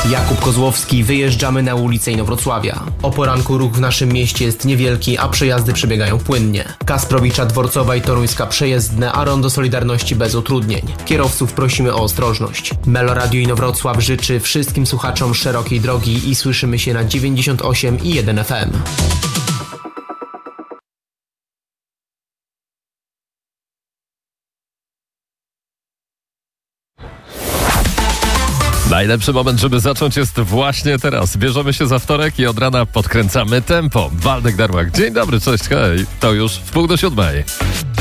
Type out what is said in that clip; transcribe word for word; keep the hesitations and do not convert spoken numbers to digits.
Jakub Kozłowski, wyjeżdżamy na ulicę Inowrocławia. O poranku ruch w naszym mieście jest niewielki, a przejazdy przebiegają płynnie. Kasprowicza, Dworcowa i Toruńska przejezdne, a rondo Solidarności bez utrudnień. Kierowców prosimy o ostrożność. Meloradio Inowrocław życzy wszystkim słuchaczom szerokiej drogi i słyszymy się na dziewięćdziesiąt osiem i jeden F M. Najlepszy moment, żeby zacząć, jest właśnie teraz. Bierzemy się za wtorek i od rana podkręcamy tempo. Waldek Darłak. Dzień dobry, cześć, hej. To już w pół do siódmej.